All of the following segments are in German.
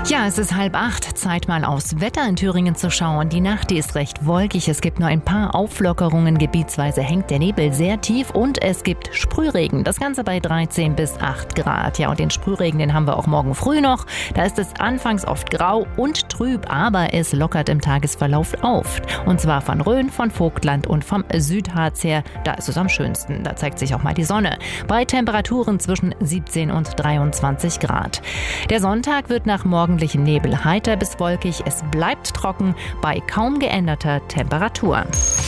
Ja, es ist 7:30, Zeit mal aufs Wetter in Thüringen zu schauen. Die Nacht, die ist recht wolkig, es gibt nur ein paar Auflockerungen, gebietsweise hängt der Nebel sehr tief und es gibt Sprühregen. Das Ganze bei 13 bis 8 Grad. Ja, und den Sprühregen, den haben wir auch morgen früh noch. Da ist es anfangs oft grau und trüb, aber es lockert im Tagesverlauf auf. Und zwar von Rhön, von Vogtland und vom Südharz her, da ist es am schönsten. Da zeigt sich auch mal die Sonne. Bei Temperaturen zwischen 17 und 23 Grad. Der Sonntag wird nach morgendlichem Nebel heiter bis wolkig. Es bleibt trocken bei kaum geänderter Temperatur.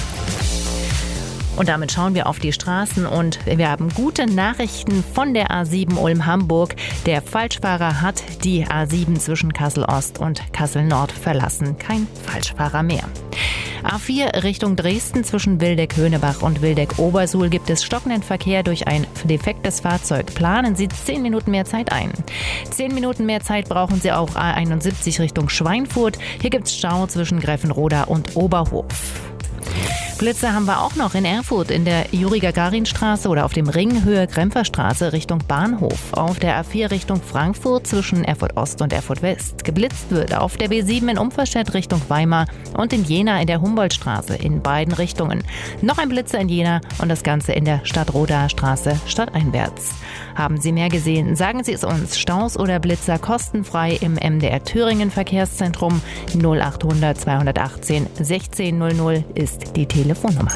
Und damit schauen wir auf die Straßen und wir haben gute Nachrichten von der A7 Ulm-Hamburg. Der Falschfahrer hat die A7 zwischen Kassel-Ost und Kassel-Nord verlassen. Kein Falschfahrer mehr. A4 Richtung Dresden zwischen Wildeck-Höhnebach und Wildeck-Obersuhl gibt es stockenden Verkehr durch ein defektes Fahrzeug. Planen Sie 10 Minuten mehr Zeit ein. 10 Minuten mehr Zeit brauchen Sie auch A71 Richtung Schweinfurt. Hier gibt es Stau zwischen Greffenroda und Oberhof. Blitze haben wir auch noch in Erfurt in der Juri-Gagarin-Straße oder auf dem Ring Höhe Kremperstraße Richtung Bahnhof. Auf der A4 Richtung Frankfurt zwischen Erfurt Ost und Erfurt West. Geblitzt wird auf der B7 in Umferstedt Richtung Weimar und in Jena in der Humboldtstraße in beiden Richtungen. Noch ein Blitzer in Jena und das Ganze in der Stadtrodaer Straße stadteinwärts. Haben Sie mehr gesehen? Sagen Sie es uns. Staus oder Blitzer kostenfrei im MDR Thüringen Verkehrszentrum. 0800 218 1600 ist die Telefonnummer.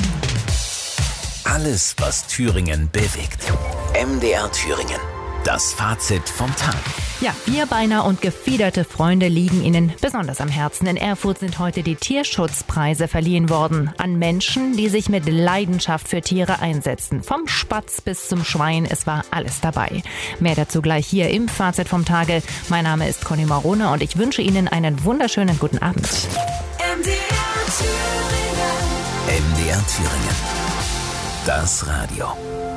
Alles, was Thüringen bewegt. MDR Thüringen. Das Fazit vom Tag. Ja, Vierbeiner und gefiederte Freunde liegen Ihnen besonders am Herzen. In Erfurt sind heute die Tierschutzpreise verliehen worden an Menschen, die sich mit Leidenschaft für Tiere einsetzen. Vom Spatz bis zum Schwein, es war alles dabei. Mehr dazu gleich hier im Fazit vom Tage. Mein Name ist Conny Marone und ich wünsche Ihnen einen wunderschönen guten Abend. MDR Thüringen. Das Radio.